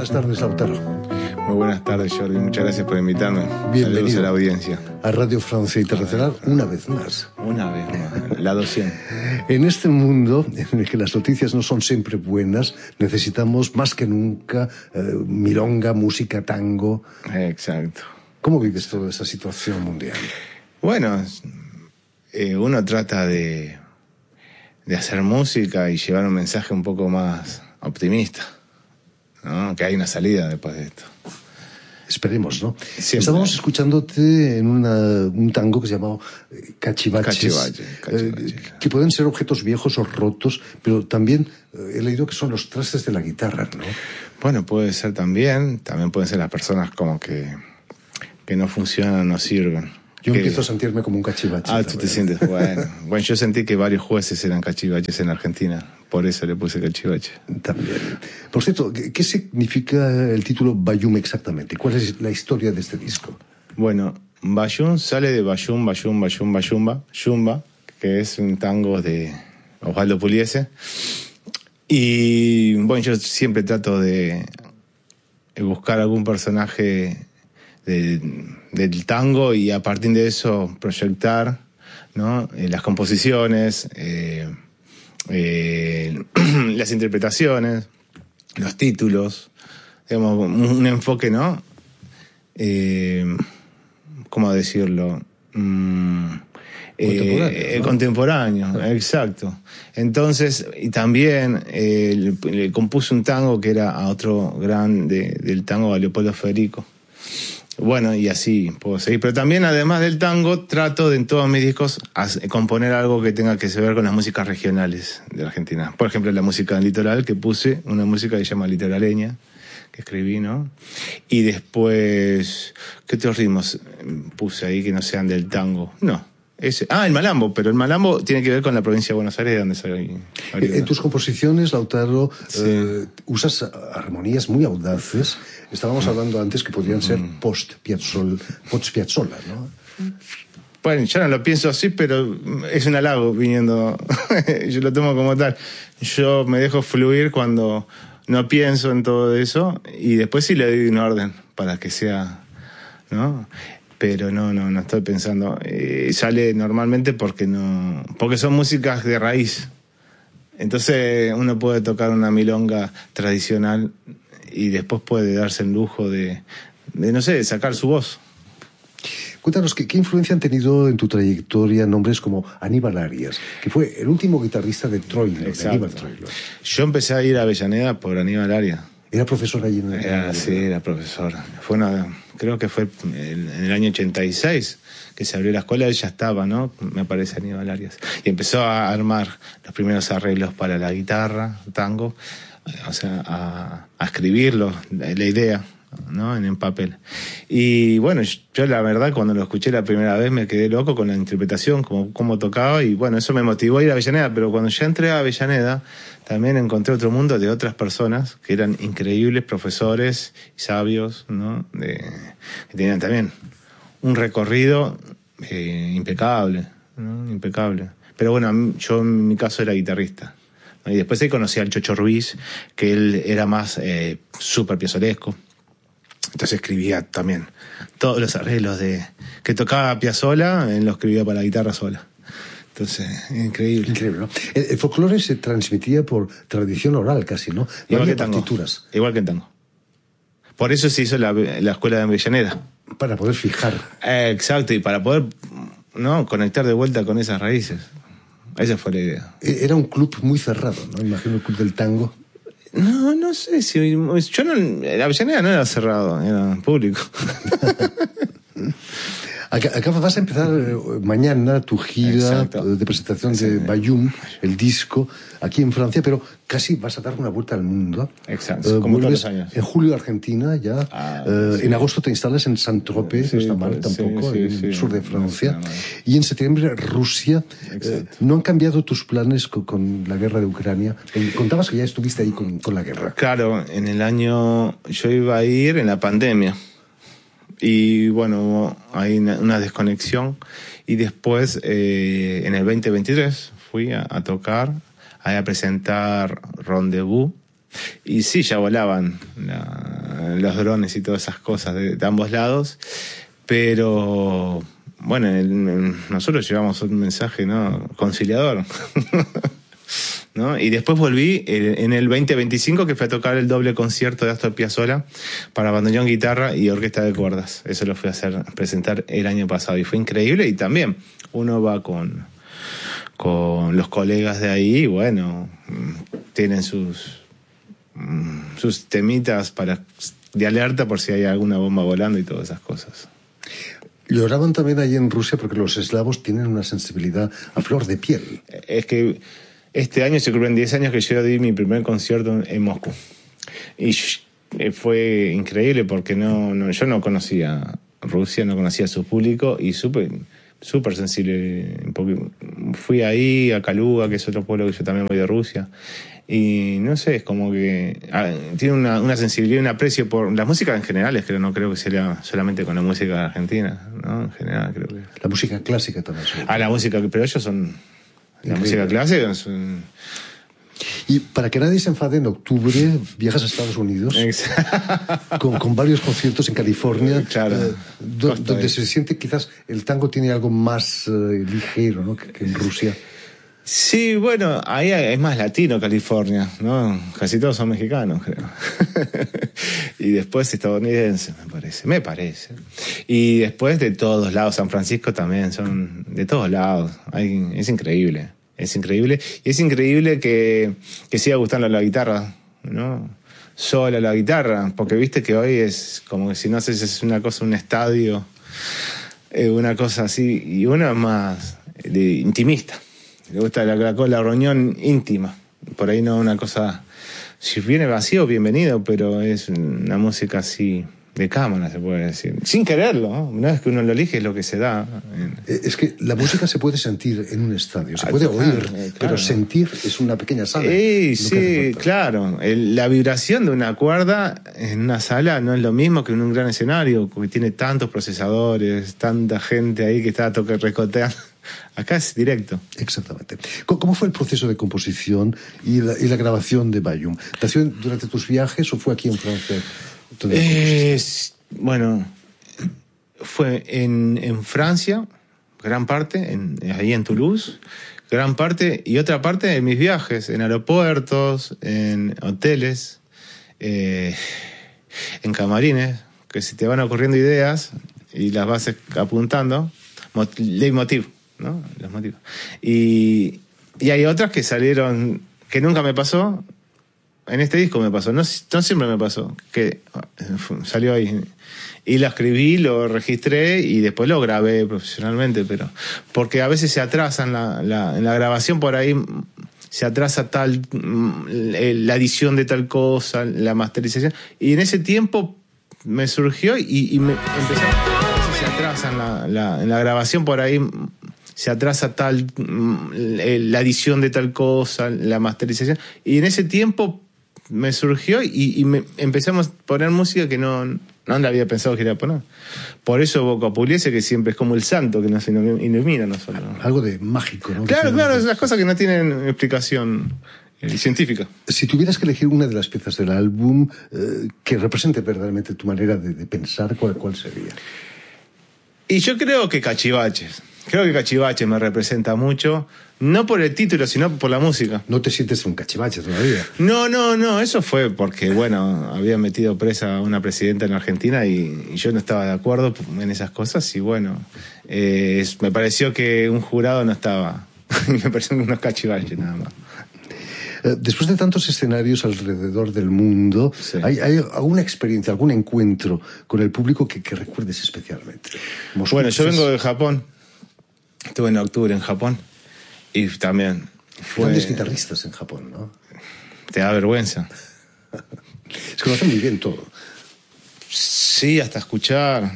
buenas tardes, Lautaro. Muy buenas tardes, Jordi. Muchas gracias por invitarme. Bienvenido. Saludos a la audiencia. A Radio Francia Internacional, una vez más. Una vez más, la 200. En este mundo en el que las noticias no son siempre buenas, necesitamos más que nunca milonga, música, tango. Exacto. ¿Cómo vives toda esa situación mundial? Bueno, uno trata de hacer música y llevar un mensaje un poco más optimista, ¿no? Que hay una salida después de esto. Esperemos, ¿no? Siempre. Estábamos escuchándote en un tango que se llamaba Cachivaches, que pueden ser objetos viejos o rotos, pero también he leído que son los trastes de la guitarra, ¿no? Bueno, puede ser también pueden ser las personas como que no funcionan, no sirven. Yo empiezo a sentirme como un cachivache. Tú te sientes, bueno, yo sentí que varios jueces eran cachivaches en Argentina, por eso le puse cachivache. También. Por cierto, ¿qué significa el título Bayum exactamente? ¿Cuál es la historia de este disco? Bueno, Bayum sale de Bayum, Bayum, Bayum, Bayumba, Yumba, que es un tango de Osvaldo Pugliese. Y bueno, yo siempre trato de buscar algún personaje del tango y a partir de eso proyectar, ¿no? Las composiciones, las interpretaciones, los títulos, digamos, un enfoque, ¿no? ¿Cómo decirlo? Contemporáneo, ¿no? Exacto. Entonces, y también le compuse un tango que era a otro grande del tango, a Leopoldo Federico. Bueno, y así puedo seguir. Pero también, además del tango, trato de en todos mis discos componer algo que tenga que ver con las músicas regionales de Argentina. Por ejemplo, la música del litoral, que puse una música que se llama Litoraleña, que escribí, ¿no? Y después, ¿qué otros ritmos puse ahí que no sean del tango? No. El malambo, pero el malambo tiene que ver con la provincia de Buenos Aires, de donde soy. En tus composiciones, Lautaro, sí. Usas armonías muy audaces. Estábamos hablando antes que podrían ser post-Piazzolla, ¿no? Bueno, yo no lo pienso así, pero es un halago viniendo. Yo lo tomo como tal. Yo me dejo fluir cuando no pienso en todo eso y después sí le doy un orden para que sea, ¿no? Pero no estoy pensando. Sale normalmente porque son músicas de raíz. Entonces uno puede tocar una milonga tradicional y después puede darse el lujo de no sé, de sacar su voz. Cuéntanos, ¿qué influencia han tenido en tu trayectoria nombres como Aníbal Arias, que fue el último guitarrista de Troilo, de Aníbal Troilo? Yo empecé a ir a Avellaneda por Aníbal Arias. ¿Era profesor allí en el Sí, era profesor. Creo que fue en el año 86 que se abrió la escuela, él ya estaba, ¿no? Me parece Aníbal Arias. Y empezó a armar los primeros arreglos para la guitarra, tango, o sea, a escribirlo, la idea, ¿no? En papel. Y bueno, yo la verdad cuando lo escuché la primera vez me quedé loco con la interpretación, cómo tocaba, y bueno, eso me motivó a ir a Avellaneda, pero cuando ya entré a Avellaneda también encontré otro mundo de otras personas que eran increíbles profesores y sabios, ¿no? Que tenían también un recorrido impecable, ¿no? Impecable. Pero bueno, yo en mi caso era guitarrista, ¿no? Y después ahí conocí al Chocho Ruiz, que él era más súper piazolesco. Entonces escribía también todos los arreglos que tocaba Piazzolla, él lo escribía para la guitarra sola. Entonces, increíble. Increíble, ¿no? El folclore se transmitía por tradición oral casi, ¿no? Igual que tango. Partituras. Igual que en tango. Por eso se hizo la escuela de Avellaneda. Para poder fijar. Exacto, y para poder, ¿no? Conectar de vuelta con esas raíces. Esa fue la idea. Era un club muy cerrado, ¿no? Imagino el club del tango. No sé si... La Avellaneda no era cerrado, era público. Acá vas a empezar mañana tu gira de presentación de Bayum, el disco, aquí en Francia, pero casi vas a dar una vuelta al mundo. Exacto, como todos los años. En julio Argentina ya, sí. En agosto te instalas en Saint-Tropez, no está mal tampoco, en el sur de Francia, y en septiembre Rusia. ¿No han cambiado tus planes con la guerra de Ucrania? Contabas que ya estuviste ahí con la guerra. Claro, yo iba a ir en la pandemia. Y bueno, hubo ahí una desconexión. Y después, en el 2023, fui a tocar, a presentar Rendezvous. Y sí, ya volaban los drones y todas esas cosas de ambos lados, pero bueno, nosotros llevamos un mensaje, ¿no?, conciliador. ¿No? Y después volví en el 2025, que fue a tocar el doble concierto de Astor Piazzolla para bandoneón, guitarra y orquesta de cuerdas. Eso lo fui a presentar el año pasado y fue increíble. Y también uno va con los colegas de ahí y bueno, tienen sus temitas de alerta por si hay alguna bomba volando y todas esas cosas. Lloraban también ahí en Rusia porque los eslavos tienen una sensibilidad a flor de piel. Es que este año se cumplen 10 años que yo di mi primer concierto en Moscú. Y fue increíble porque yo no conocía Rusia, no conocía a su público y súper sensible. Fui ahí a Kaluga, que es otro pueblo que yo también voy de Rusia. Y no sé, es como que tiene una sensibilidad y un aprecio por la música en general, no creo que sea solamente con la música argentina, ¿no? En general creo que... La música clásica también. La música, pero ellos son... La música clásica es Y para que nadie se enfade, en octubre viajas a Estados Unidos con varios conciertos en California, claro, donde se siente quizás el tango tiene algo más ligero, ¿no?, que en Rusia. Sí, bueno, ahí es más latino California, ¿no? Casi todos son mexicanos, creo. Y después estadounidenses, me parece. Y después de todos lados, San Francisco también, son de todos lados. Es increíble. Es increíble. Y es increíble que siga gustando la guitarra, ¿no? Sola la guitarra, porque viste que hoy es como que si no sé si es una cosa, un estadio, una cosa así, y uno es más intimista. Le gusta la reunión íntima. Por ahí no una cosa... Si viene vacío, bienvenido, pero es una música así de cámara, se puede decir. Sin quererlo, ¿no? Una vez que uno lo elige es lo que se da. Es que la música se puede sentir en un estadio, se puede oír, claro. Pero sentir es una pequeña sala. Sí, claro. La vibración de una cuerda en una sala no es lo mismo que en un gran escenario, porque tiene tantos procesadores, tanta gente ahí que está recoteando. Acá es directo. Exactamente. ¿Cómo fue el proceso de composición y la grabación de Bayum? ¿Nació durante tus viajes o fue aquí en Francia? Bueno, fue en Francia, gran parte, ahí en Toulouse, gran parte, y otra parte en mis viajes, en aeropuertos, en hoteles, en camarines, que se te van ocurriendo ideas y las vas apuntando, leitmotiv, ¿no? Los motivos. Y hay otras que salieron, que nunca me pasó. En este disco me pasó, no siempre me pasó, que salió ahí. Y lo escribí, lo registré y después lo grabé profesionalmente, pero porque a veces se atrasan en la grabación, por ahí se atrasa la edición de tal cosa, la masterización. Y en ese tiempo me surgió y me empezó. A veces se atrasan en la grabación, por ahí se atrasa la edición de tal cosa, la masterización. Y en ese tiempo me surgió y empezamos a poner música que no la había pensado que iba a poner. Por eso Boca Pugliese, que siempre es como el santo que nos ilumina nosotros. Algo de mágico, ¿no? Claro, es las cosas que no tienen explicación científica. Si tuvieras que elegir una de las piezas del álbum que represente verdaderamente tu manera de pensar, ¿cuál sería? Y yo creo que Cachivaches. Creo que Cachivaches me representa mucho, no por el título, sino por la música. ¿No te sientes un cachivache todavía? No, eso fue porque, bueno, había metido presa a una presidenta en Argentina y yo no estaba de acuerdo en esas cosas y, bueno, me pareció que un jurado no estaba, me parecieron unos cachivaches nada más. Después de tantos escenarios alrededor del mundo, sí. ¿Hay alguna experiencia, algún encuentro con el público que recuerdes especialmente? Bueno, yo vengo de Japón. Estuve en octubre en Japón y también grandes guitarristas en Japón, ¿no? Te da vergüenza. Es que lo hacen muy bien todo. Sí, hasta escuchar.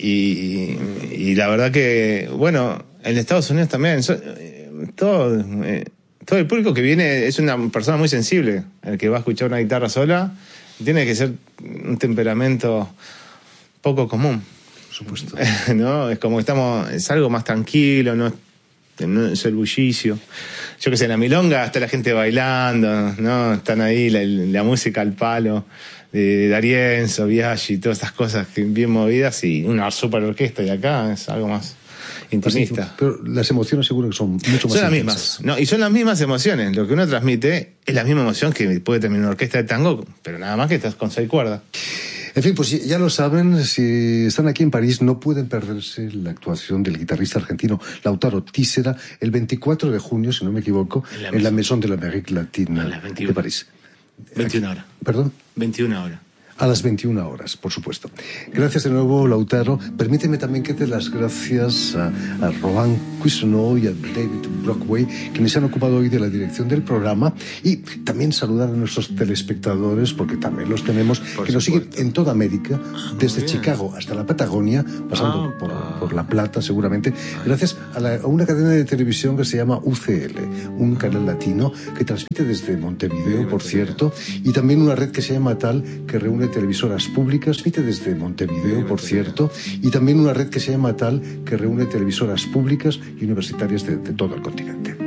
Y la verdad que, bueno, en Estados Unidos también, todo el público que viene es una persona muy sensible. El que va a escuchar una guitarra sola tiene que ser un temperamento poco común. Supuesto. ¿No? Es como que es algo más tranquilo, no no es el bullicio. Yo que sé, en la milonga está la gente bailando, ¿no? Están ahí la música al palo de D'Arienzo, Biaggi, todas esas cosas bien movidas, y una super orquesta, y acá es algo más intimista. Pero las emociones seguro que son mucho más son las mismas, ¿no? Y son las mismas emociones. Lo que uno transmite es la misma emoción que puede tener una orquesta de tango, pero nada más que estás con 6 cuerdas. En fin, pues ya lo saben, si están aquí en París no pueden perderse la actuación del guitarrista argentino Lautaro Tísera el 24 de junio, si no me equivoco, en la Maison de l'Amérique Latine de París. 21 horas. ¿Perdón? 21 horas. A las 21 horas, por supuesto. Gracias de nuevo, Lautaro. Permíteme también que te las gracias a Rohan Cuisonneau y a David Brockway, quienes se han ocupado hoy de la dirección del programa, y también saludar a nuestros telespectadores, porque también los tenemos, que nos siguen en toda América, desde Chicago hasta la Patagonia, pasando por La Plata seguramente, gracias a una cadena de televisión que se llama UCL, un canal latino que transmite desde Montevideo, por cierto, y también una red que se llama TAL, que reúne televisoras públicas, transmite desde Montevideo, por cierto, y también una red que se llama TAL, que reúne televisoras públicas y universitarias de todo el continente.